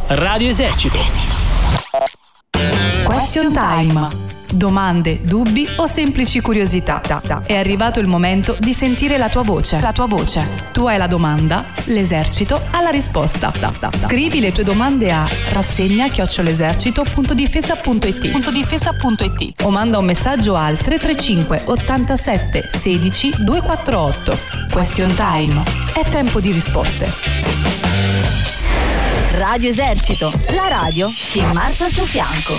Radio Esercito. Question Time. Domande, dubbi o semplici curiosità. È arrivato il momento di sentire la tua voce. La tua voce. Tu hai la domanda, l'esercito ha la risposta. Scrivi le tue domande a rassegna@lesercito.difesa.it o manda un messaggio al 335 87 16 248. Question Time. È tempo di risposte. Radio Esercito, la radio che marcia al tuo fianco.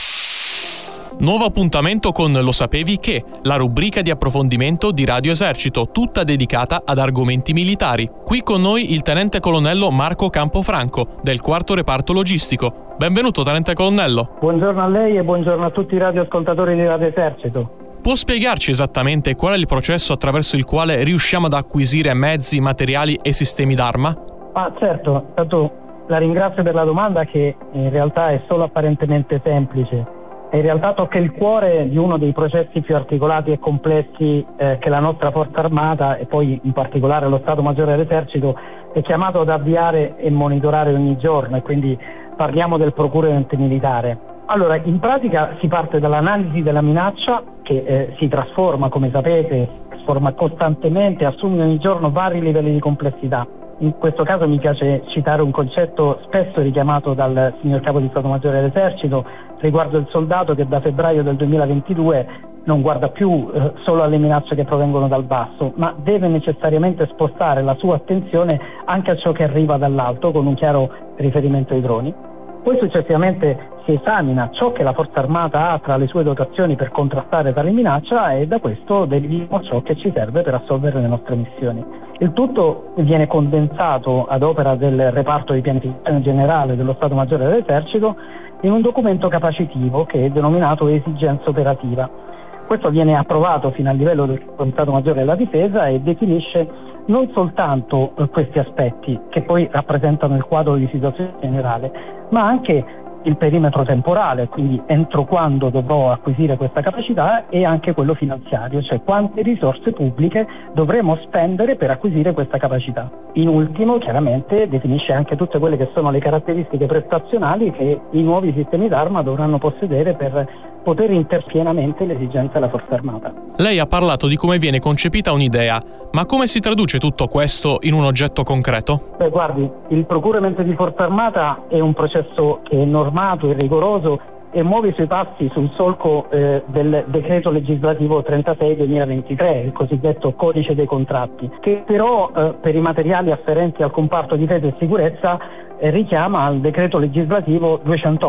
Nuovo appuntamento con Lo sapevi che? La rubrica di approfondimento di Radio Esercito, tutta dedicata ad argomenti militari. Qui con noi il tenente colonnello Marco Campofranco, del 4º reparto logistico. Benvenuto, tenente colonnello. Buongiorno a lei e buongiorno a tutti i radioascoltatori di Radio Esercito. Può spiegarci esattamente qual è il processo attraverso il quale riusciamo ad acquisire mezzi, materiali e sistemi d'arma? Certo, la ringrazio per la domanda, che in realtà è solo apparentemente semplice. In realtà tocca il cuore di uno dei processi più articolati e complessi che la nostra Forza Armata, e poi in particolare lo Stato Maggiore dell'Esercito, è chiamato ad avviare e monitorare ogni giorno, e quindi parliamo del procurement militare. Allora, in pratica si parte dall'analisi della minaccia, che si trasforma, come sapete, trasforma costantemente, assume ogni giorno vari livelli di complessità. In questo caso mi piace citare un concetto spesso richiamato dal signor Capo di Stato Maggiore dell'Esercito riguardo il soldato che da febbraio del 2022 non guarda più solo alle minacce che provengono dal basso, ma deve necessariamente spostare la sua attenzione anche a ciò che arriva dall'alto, con un chiaro riferimento ai droni. Poi successivamente si esamina ciò che la Forza Armata ha tra le sue dotazioni per contrastare tale minaccia, e da questo deriviamo ciò che ci serve per assolvere le nostre missioni. Il tutto viene condensato ad opera del reparto di pianificazione generale dello Stato Maggiore dell'Esercito in un documento capacitivo che è denominato esigenza operativa. Questo viene approvato fino al livello del Stato Maggiore della Difesa e definisce non soltanto questi aspetti, che poi rappresentano il quadro di situazione generale, ma anche il perimetro temporale, quindi entro quando dovrò acquisire questa capacità, e anche quello finanziario, cioè quante risorse pubbliche dovremo spendere per acquisire questa capacità. In ultimo, chiaramente, definisce anche tutte quelle che sono le caratteristiche prestazionali che i nuovi sistemi d'arma dovranno possedere per poter interpienamente le esigenze della Forza Armata. Lei ha parlato di come viene concepita un'idea, ma come si traduce tutto questo in un oggetto concreto? Guardi, il procurement di Forza Armata è un processo che è normato e rigoroso e muove i suoi passi sul solco del decreto legislativo 36/2023, il cosiddetto codice dei contratti, che però per i materiali afferenti al comparto difesa e sicurezza richiama al decreto legislativo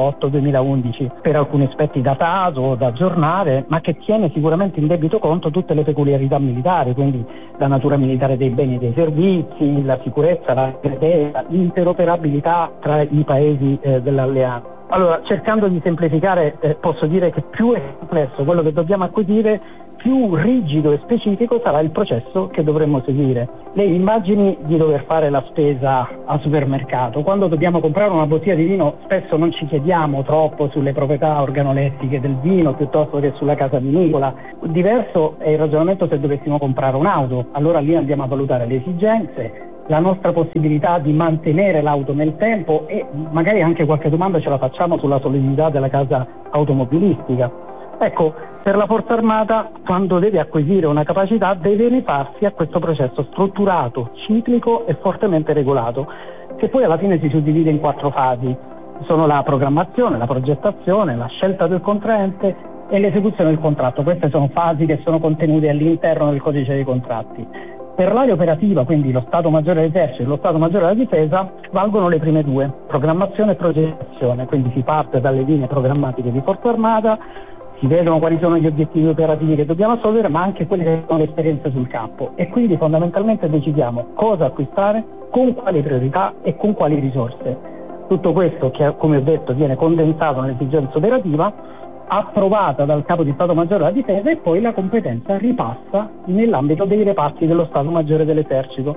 208/2011, per alcuni aspetti datato, da aggiornare, ma che tiene sicuramente in debito conto tutte le peculiarità militari, quindi la natura militare dei beni e dei servizi, la sicurezza, la interoperabilità tra i paesi dell'alleanza. Allora, cercando di semplificare, posso dire che più è complesso quello che dobbiamo acquisire, più rigido e specifico sarà il processo che dovremo seguire. Lei immagini di dover fare la spesa al supermercato. Quando dobbiamo comprare una bottiglia di vino, spesso non ci chiediamo troppo sulle proprietà organolettiche del vino piuttosto che sulla casa vinicola. Diverso è il ragionamento se dovessimo comprare un'auto. Allora lì andiamo a valutare le esigenze, la nostra possibilità di mantenere l'auto nel tempo, e magari anche qualche domanda ce la facciamo sulla solidità della casa automobilistica. Ecco, per la Forza Armata, quando deve acquisire una capacità, deve rifarsi a questo processo strutturato, ciclico e fortemente regolato, che poi alla fine si suddivide in 4 fasi. Sono la programmazione, la progettazione, la scelta del contraente e l'esecuzione del contratto. Queste sono fasi che sono contenute all'interno del codice dei contratti. Per l'area operativa, quindi lo Stato Maggiore dell'Esercito e lo Stato Maggiore della Difesa, valgono le prime 2, programmazione e progettazione. Quindi si parte dalle linee programmatiche di Forza Armata, si vedono quali sono gli obiettivi operativi che dobbiamo assolvere, ma anche quelle che sono le esperienze sul campo, e quindi fondamentalmente decidiamo cosa acquistare, con quali priorità e con quali risorse. Tutto questo, che come ho detto viene condensato nell'esigenza operativa, approvata dal Capo di Stato Maggiore della Difesa, e poi la competenza ripassa nell'ambito dei reparti dello Stato Maggiore dell'Esercito.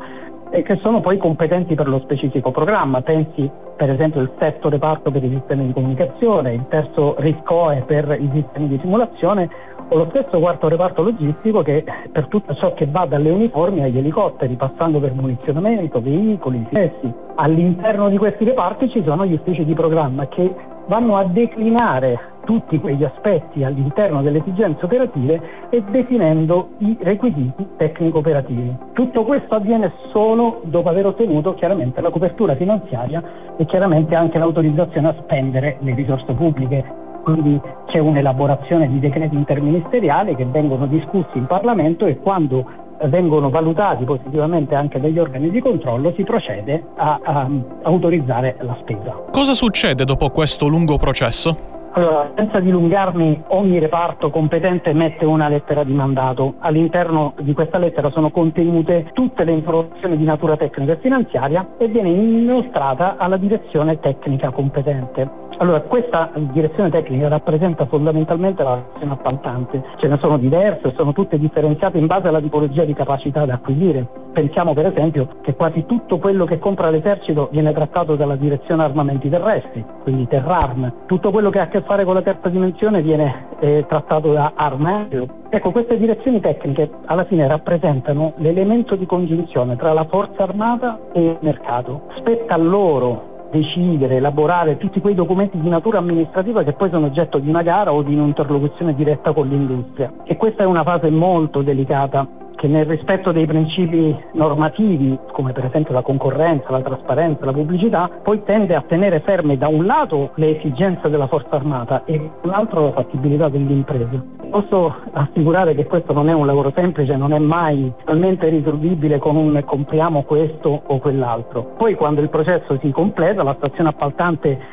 e che sono poi competenti per lo specifico programma. Pensi per esempio al sesto reparto per i sistemi di comunicazione, il terzo RISCOE per i sistemi di simulazione, o lo stesso quarto reparto logistico che per tutto ciò che va dalle uniformi agli elicotteri, passando per munizionamento, veicoli, stessi. All'interno di questi reparti ci sono gli uffici di programma che vanno a declinare tutti quegli aspetti all'interno delle esigenze operative e definendo i requisiti tecnico-operativi. Tutto questo avviene solo dopo aver ottenuto chiaramente la copertura finanziaria e chiaramente anche l'autorizzazione a spendere le risorse pubbliche. Quindi c'è un'elaborazione di decreti interministeriali che vengono discussi in Parlamento e quando vengono valutati positivamente anche dagli organi di controllo si procede a autorizzare la spesa. Cosa succede dopo questo lungo processo? Allora, senza dilungarmi, ogni reparto competente emette una lettera di mandato. All'interno di questa lettera sono contenute tutte le informazioni di natura tecnica e finanziaria e viene inoltrata alla direzione tecnica competente. Allora, questa direzione tecnica rappresenta fondamentalmente la direzione appaltante. Ce ne sono diverse, sono tutte differenziate in base alla tipologia di capacità da acquisire. Pensiamo per esempio che quasi tutto quello che compra l'esercito viene trattato dalla direzione armamenti terrestri, quindi Terrarm. Tutto quello che ha a che fare con la terza dimensione viene trattato da Armaeo. Ecco, queste direzioni tecniche alla fine rappresentano l'elemento di congiunzione tra la forza armata e il mercato. Spetta a loro decidere, elaborare tutti quei documenti di natura amministrativa che poi sono oggetto di una gara o di un'interlocuzione diretta con l'industria. E questa è una fase molto delicata che nel rispetto dei principi normativi, come per esempio la concorrenza, la trasparenza, la pubblicità, poi tende a tenere ferme da un lato le esigenze della forza armata e dall'altro la fattibilità dell'impresa. Posso assicurare che questo non è un lavoro semplice, non è mai totalmente risolvibile con un compriamo questo o quell'altro. Poi quando il processo si completa, la stazione appaltante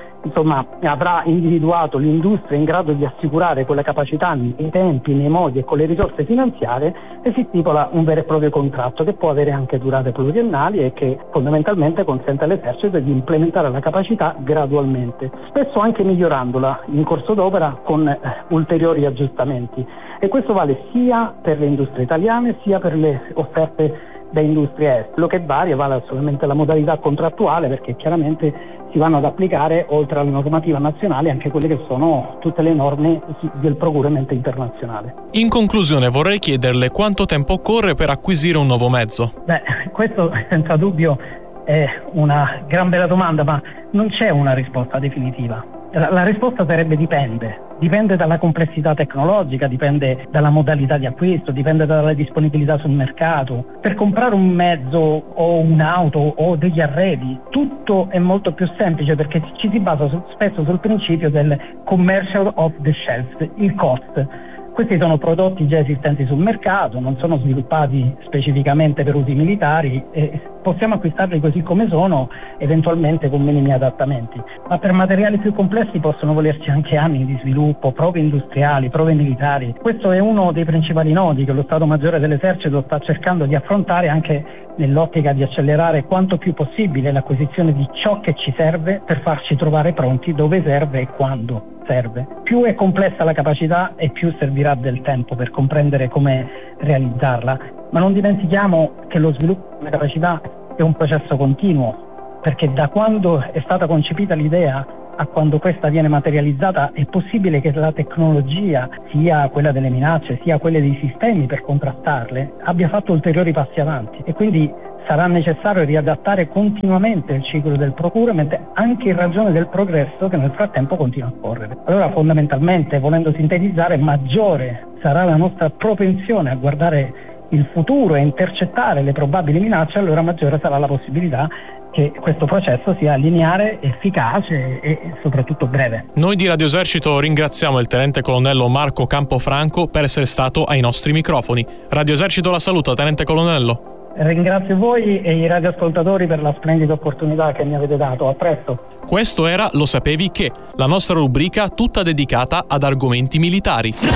avrà individuato l'industria in grado di assicurare quelle capacità nei tempi, nei modi e con le risorse finanziarie e si stipula un vero e proprio contratto che può avere anche durate pluriennali e che fondamentalmente consente all'esercito di implementare la capacità gradualmente, spesso anche migliorandola in corso d'opera con ulteriori aggiustamenti. E questo vale sia per le industrie italiane sia per le offerte da industrie estere. Quello che varia vale solamente la modalità contrattuale, perché chiaramente si vanno ad applicare oltre alla normativa nazionale anche quelle che sono tutte le norme del procuramento internazionale. In conclusione vorrei chiederle quanto tempo occorre per acquisire un nuovo mezzo? Questo senza dubbio è una gran bella domanda, ma non c'è una risposta definitiva. La risposta sarebbe dipende dalla complessità tecnologica, dipende dalla modalità di acquisto, dipende dalla disponibilità sul mercato. Per comprare un mezzo o un'auto o degli arredi tutto è molto più semplice perché ci si basa spesso sul principio del commercial off the shelf, il cost. Questi sono prodotti già esistenti sul mercato, non sono sviluppati specificamente per usi militari e possiamo acquistarli così come sono, eventualmente con minimi adattamenti. Ma per materiali più complessi possono volerci anche anni di sviluppo, prove industriali, prove militari. Questo è uno dei principali nodi che lo Stato Maggiore dell'Esercito sta cercando di affrontare anche nell'ottica di accelerare quanto più possibile l'acquisizione di ciò che ci serve per farci trovare pronti dove serve e quando serve. Più è complessa la capacità e più servirà del tempo per comprendere come realizzarla, ma non dimentichiamo che lo sviluppo della capacità è un processo continuo, perché da quando è stata concepita l'idea a quando questa viene materializzata è possibile che la tecnologia, sia quella delle minacce, sia quelle dei sistemi per contrastarle, abbia fatto ulteriori passi avanti e quindi sarà necessario riadattare continuamente il ciclo del procurement anche in ragione del progresso che nel frattempo continua a correre. Allora fondamentalmente, volendo sintetizzare, maggiore sarà la nostra propensione a guardare il futuro e intercettare le probabili minacce, allora maggiore sarà la possibilità che questo processo sia lineare, efficace e soprattutto breve. Noi di Radio Esercito ringraziamo il tenente colonnello Marco Campofranco per essere stato ai nostri microfoni. Radio Esercito la saluta, tenente colonnello. Ringrazio voi e i radioascoltatori per la splendida opportunità che mi avete dato. A presto. Questo era Lo sapevi che? La nostra rubrica tutta dedicata ad argomenti militari.